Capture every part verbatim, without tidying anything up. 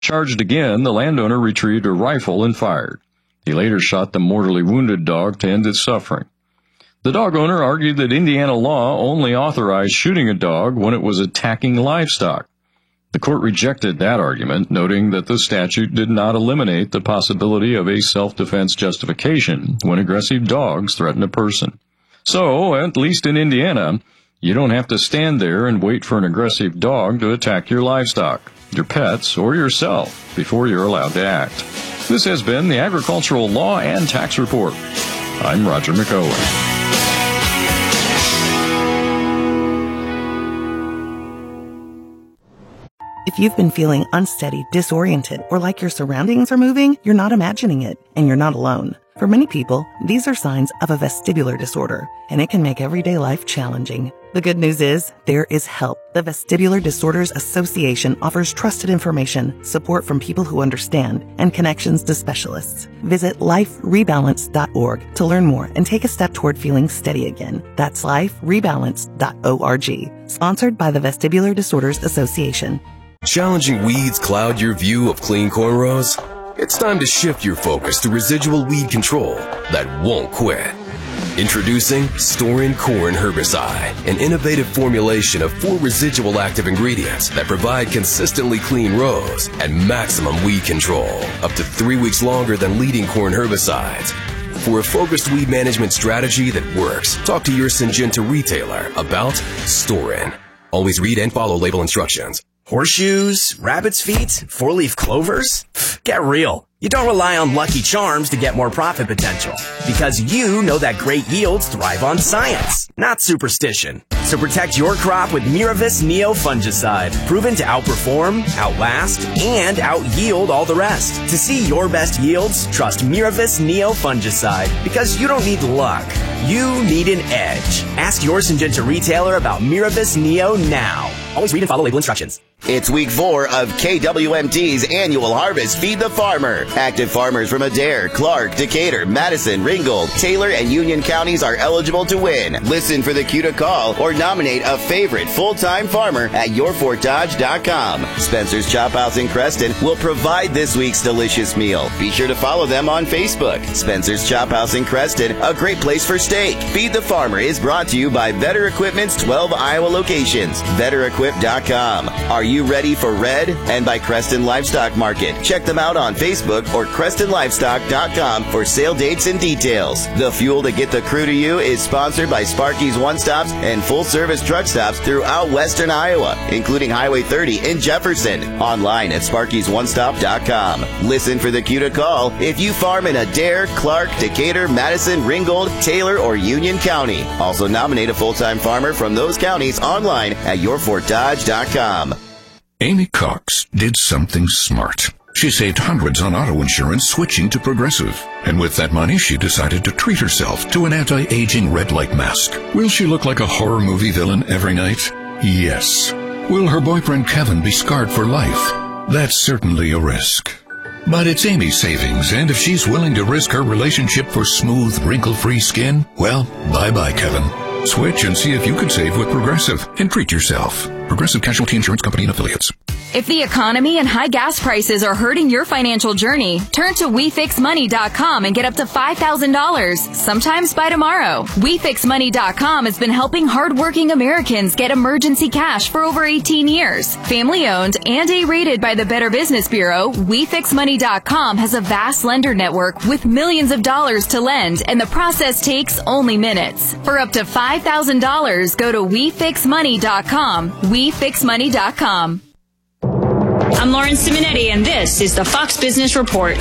Charged again, the landowner retrieved a rifle and fired. He later shot the mortally wounded dog to end its suffering. The dog owner argued that Indiana law only authorized shooting a dog when it was attacking livestock. The court rejected that argument, noting that the statute did not eliminate the possibility of a self-defense justification when aggressive dogs threaten a person. So, at least in Indiana, you don't have to stand there and wait for an aggressive dog to attack your livestock, your pets, or yourself before you're allowed to act. This has been the Agricultural Law and Tax Report. I'm Roger McOwen. If you've been feeling unsteady, disoriented, or like your surroundings are moving, you're not imagining it, and you're not alone. For many people, these are signs of a vestibular disorder, and it can make everyday life challenging. The good news is, there is help. The Vestibular Disorders Association offers trusted information, support from people who understand, and connections to specialists. Visit life rebalance dot org to learn more and take a step toward feeling steady again. That's life rebalance dot org. Sponsored by the Vestibular Disorders Association. Challenging weeds cloud your view of clean cornrows? It's time to shift your focus to residual weed control that won't quit. Introducing Storin Corn Herbicide, an innovative formulation of four residual active ingredients that provide consistently clean rows and maximum weed control, up to three weeks longer than leading corn herbicides. For a focused weed management strategy that works, talk to your Syngenta retailer about Storin. Always read and follow label instructions. Horseshoes, rabbit's feet, four-leaf clovers? Get real. You don't rely on Lucky Charms to get more profit potential, because you know that great yields thrive on science, not superstition. So protect your crop with Miravis Neo Fungicide, proven to outperform, outlast, and out-yield all the rest. To see your best yields, trust Miravis Neo Fungicide, because you don't need luck. You need an edge. Ask your Syngenta retailer about Miravis Neo now. Always read and follow label instructions. It's week four of K W M T's annual Harvest Feed the Farmer. Active farmers from Adair, Clark, Decatur, Madison, Ringgold, Taylor, and Union counties are eligible to win. Listen for the cue to call or nominate a favorite full-time farmer at your fort dodge dot com. Spencer's Chop House in Creston will provide this week's delicious meal. Be sure to follow them on Facebook. Spencer's Chop House in Creston, a great place for steak. Feed the Farmer is brought to you by Vetter Equipment's twelve Iowa locations. vetter equip dot com. Are you ready for red? And by Creston Livestock Market. Check them out on Facebook or creston livestock dot com for sale dates and details. The fuel to get the crew to you is sponsored by Sparky's One Stops and full-service truck stops throughout western Iowa, including Highway thirty in Jefferson. Online at sparkys one stop dot com. Listen for the cue to call if you farm in Adair, Clark, Decatur, Madison, Ringgold, Taylor, or Union County. Also nominate a full-time farmer from those counties online at your fort dodge dot com. Amy Cox did something smart. She saved hundreds on auto insurance switching to Progressive. And with that money, she decided to treat herself to an anti-aging red light mask. Will she look like a horror movie villain every night? Yes. Will her boyfriend Kevin be scarred for life? That's certainly a risk. But it's Amy's savings, and if she's willing to risk her relationship for smooth, wrinkle-free skin, well, bye-bye, Kevin. Switch and see if you could save with Progressive and treat yourself. Progressive Casualty Insurance Company and Affiliates. If the economy and high gas prices are hurting your financial journey, turn to we fix money dot com and get up to five thousand dollars, sometimes by tomorrow. we fix money dot com has been helping hardworking Americans get emergency cash for over eighteen years. Family owned and A-rated by the Better Business Bureau, we fix money dot com has a vast lender network with millions of dollars to lend, and the process takes only minutes. For up to five thousand dollars, go to we fix money dot com. we fix money dot com. I'm Lauren Simonetti, and this is the Fox Business Report.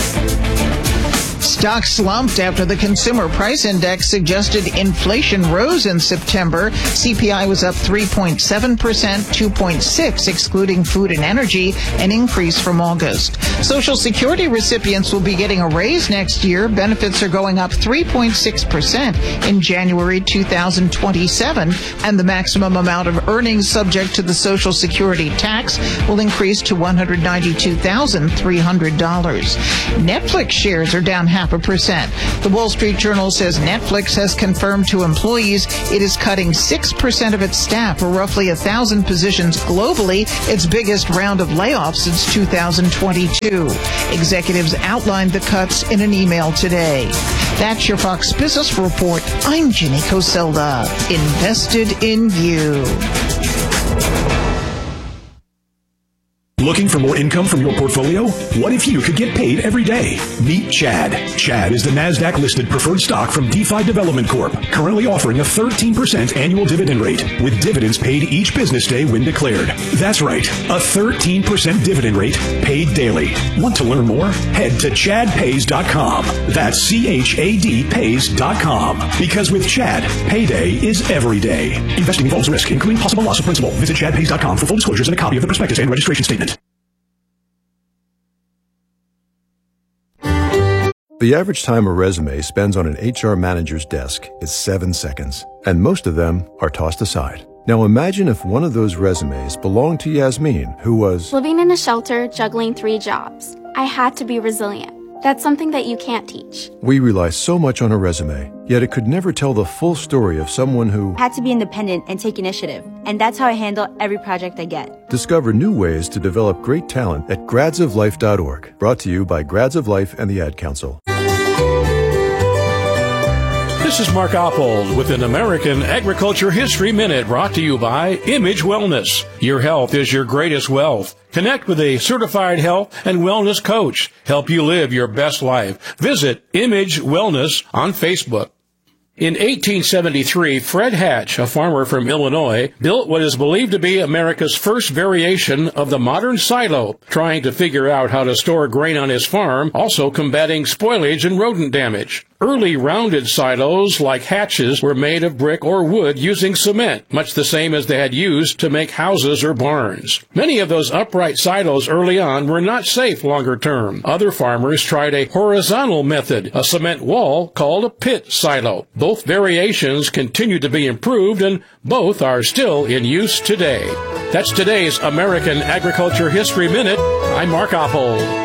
Stocks slumped after the Consumer Price Index suggested inflation rose in September. C P I was up three point seven percent, two point six percent excluding food and energy, an increase from August. Social Security recipients will be getting a raise next year. Benefits are going up three point six percent in January two thousand twenty-seven, and the maximum amount of earnings subject to the Social Security tax will increase to one hundred ninety-two thousand three hundred dollars. Netflix shares are down half a percent. The Wall Street Journal says Netflix has confirmed to employees it is cutting six percent of its staff, or roughly one thousand positions globally, its biggest round of layoffs since two thousand twenty-two. Executives outlined the cuts in an email today. That's your Fox Business Report. I'm Ginny Coselda. Invested in you. Looking for more income from your portfolio? What if you could get paid every day? Meet Chad. Chad is the NASDAQ-listed preferred stock from DeFi Development Corp, currently offering a thirteen percent annual dividend rate, with dividends paid each business day when declared. That's right, a thirteen percent dividend rate paid daily. Want to learn more? Head to chad pays dot com. That's C H A D pays dot com. Because with Chad, payday is every day. Investing involves risk, including possible loss of principal. Visit chad pays dot com for full disclosures and a copy of the prospectus and registration statement. The average time a resume spends on an H R manager's desk is seven seconds, and most of them are tossed aside. Now imagine if one of those resumes belonged to Yasmin, who was living in a shelter, juggling three jobs. I had to be resilient. That's something that you can't teach. We rely so much on a resume, yet it could never tell the full story of someone who had to be independent and take initiative. And that's how I handle every project I get. Discover new ways to develop great talent at grads of life dot org. Brought to you by Grads of Life and the Ad Council. This is Mark Oppold with an American Agriculture History Minute, brought to you by Image Wellness. Your health is your greatest wealth. Connect with a certified health and wellness coach. Help you live your best life. Visit Image Wellness on Facebook. In eighteen seventy-three, Fred Hatch, a farmer from Illinois, built what is believed to be America's first variation of the modern silo, trying to figure out how to store grain on his farm, also combating spoilage and rodent damage. Early rounded silos, like Hatch's, were made of brick or wood using cement, much the same as they had used to make houses or barns. Many of those upright silos early on were not safe longer term. Other farmers tried a horizontal method, a cement wall called a pit silo. Both variations continue to be improved, and both are still in use today. That's today's American Agriculture History Minute. I'm Mark Oppold.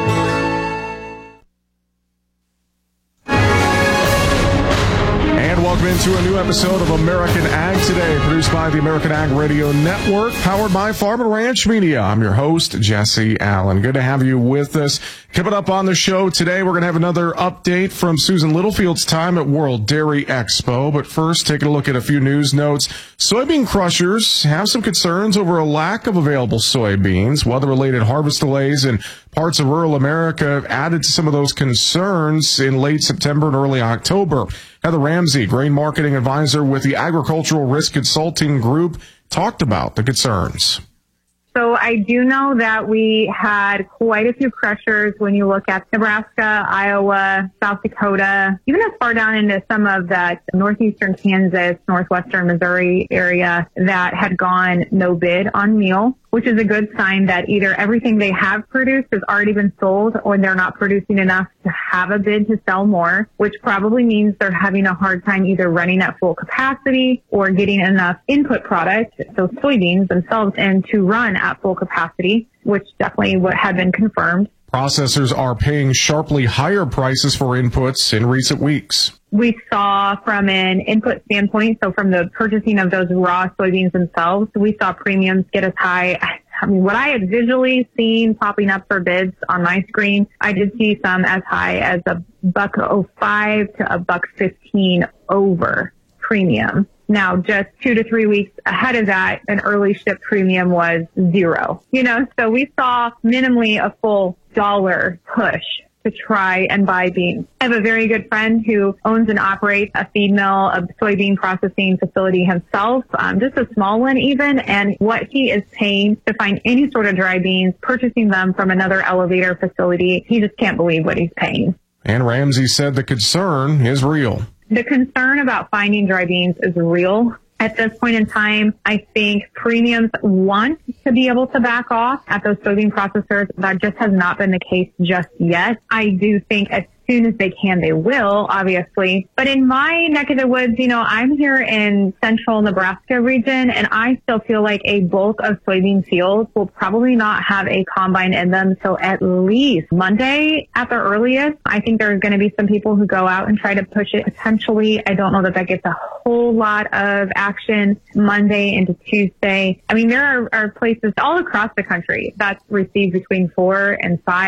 Welcome into a new episode of American Ag Today, produced by the American Ag Radio Network, powered by Farm and Ranch Media. I'm your host, Jesse Allen. Good to have you with us. Coming up on the show today, we're going to have another update from Susan Littlefield's time at World Dairy Expo. But first, taking a look at a few news notes. Soybean crushers have some concerns over a lack of available soybeans. Weather-related harvest delays in parts of rural America have added to some of those concerns in late September and early October. Heather Ramsey, grain marketing advisor with the Agricultural Risk Consulting Group, talked about the concerns. So I do know that we had quite a few crushers when you look at Nebraska, Iowa, South Dakota, even as far down into some of that northeastern Kansas, northwestern Missouri area that had gone no bid on meal, which is a good sign that either everything they have produced has already been sold or they're not producing enough to have a bid to sell more, which probably means they're having a hard time either running at full capacity or getting enough input product, so soybeans themselves, in to run at full capacity, which definitely what had been confirmed. Processors are paying sharply higher prices for inputs in recent weeks. We saw from an input standpoint, so from the purchasing of those raw soybeans themselves, we saw premiums get as high. I mean, what I had visually seen popping up for bids on my screen, I did see some as high as a buck oh five to a buck fifteen over premium. Now, just two to three weeks ahead of that, an early ship premium was zero. You know, so we saw minimally a full dollar push to try and buy beans. I have a very good friend who owns and operates a feed mill, a soybean processing facility himself, um, just a small one even, and what he is paying to find any sort of dry beans, purchasing them from another elevator facility, he just can't believe what he's paying. And Ramsey said the concern is real. The concern about finding dry beans is real. At this point in time, I think premiums want to be able to back off at those soybean processors. That just has not been the case just yet. I do think as soon as they can, they will, obviously. But in my neck of the woods, you know, I'm here in central Nebraska region, and I still feel like a bulk of soybean fields will probably not have a combine in them till at least Monday at the earliest. I think there's going to be some people who go out and try to push it potentially. I don't know that that gets a whole lot of action Monday into Tuesday. I mean, there are, are places all across the country that receive between four and five